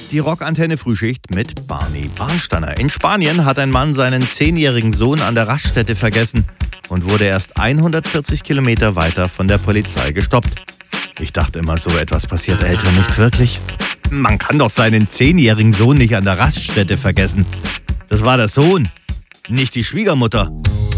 Die Rockantenne Frühschicht mit Barney Barnsteiner. In Spanien hat ein Mann seinen 10-jährigen Sohn an der Raststätte vergessen und wurde erst 140 Kilometer weiter von der Polizei gestoppt. Ich dachte immer, so etwas passiert Eltern nicht wirklich. Man kann doch seinen 10-jährigen Sohn nicht an der Raststätte vergessen. Das war der Sohn, nicht die Schwiegermutter.